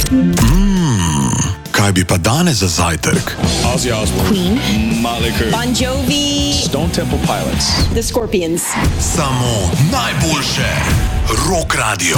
Kaj bi pa danes za zajtrk? Ozzy Osbourne, Queen, Motley Crue, Bon Jovi, Stone Temple Pilots. The Scorpions. Samo najboljše rock radio.